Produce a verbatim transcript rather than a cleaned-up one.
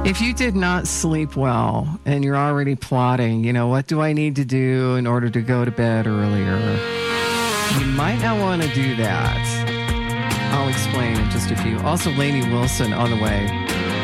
If you did not sleep well and you're already plotting, you know, what do I need to do in order to go to bed earlier? You might not want to do that. I'll explain in just a few. Also, Lainey Wilson on the way.